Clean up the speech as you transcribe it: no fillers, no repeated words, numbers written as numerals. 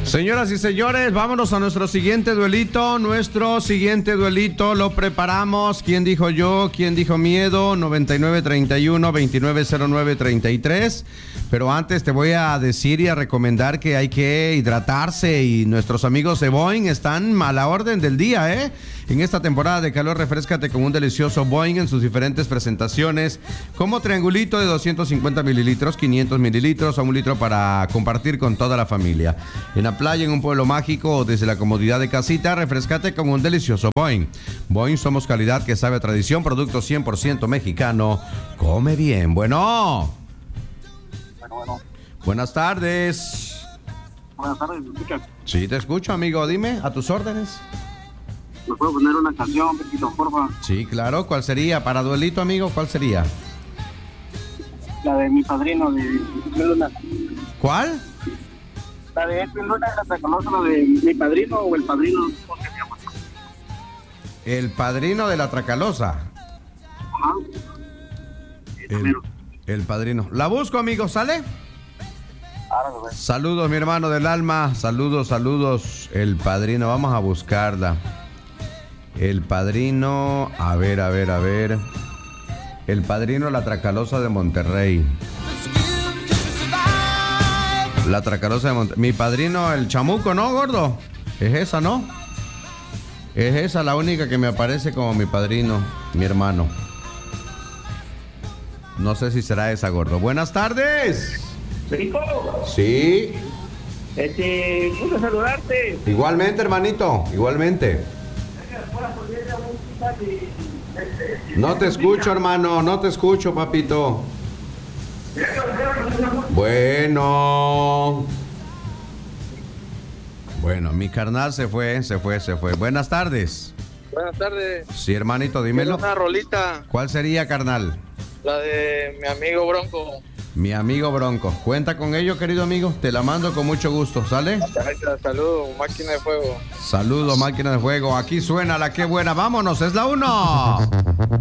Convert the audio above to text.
Señoras y señores, vámonos a nuestro siguiente duelito. Nuestro siguiente duelito lo preparamos. ¿Quién dijo yo? ¿Quién dijo miedo? 9931-2909-33. Pero antes te voy a decir y a recomendar que hay que hidratarse, y nuestros amigos de Boing están a la orden del día, ¿eh? En esta temporada de calor, refréscate con un delicioso Boing en sus diferentes presentaciones, como triangulito de 250 mililitros, 500 mililitros o 1 litro para compartir con toda la familia. En la playa, en un pueblo mágico o desde la comodidad de casita, refrescate con un delicioso Boing. Boing, somos calidad que sabe a tradición, producto 100% mexicano. Come bien. Bueno. Buenas tardes. Buenas tardes, ¿me escuchas? Sí, te escucho, amigo. Dime, a tus órdenes. ¿Me puedo poner una canción, Pepito, porfa? Sí, claro. ¿Cuál sería? Para duelito, amigo, ¿cuál sería? La de Mi Padrino, de Luna. ¿Cuál? La de Edwin Luna, ¿la conoces? La de Mi Padrino o El Padrino, ¿cómo se llama? El Padrino de la Tracalosa. Ajá. El Padrino. La busco, amigo, ¿sale? Ahora lo ves. Saludos, mi hermano del alma. Saludos, saludos. El Padrino, vamos a buscarla. El Padrino, a ver. El Padrino, la Tracalosa de Monterrey. La Tracalosa de Monterrey. Mi Padrino, el Chamuco, ¿no, gordo? Es esa, ¿no? Es esa la única que me aparece como Mi Padrino, mi hermano. No sé si será esa, gordo. Buenas tardes. Rico, Sí. gusto saludarte. Igualmente, hermanito. Igualmente. No te escucho, hermano. No te escucho, papito. Bueno, mi carnal se fue. Buenas tardes. Buenas tardes. Sí, hermanito, dímelo. Una rolita, ¿Cuál sería, carnal? la de mi amigo Bronco. Mi amigo Bronco. Cuenta con ello, querido amigo. Te la mando con mucho gusto, ¿sale? Saludos, máquina de fuego. Saludos, máquina de fuego. Aquí suena la que buena. Vámonos, es la 1.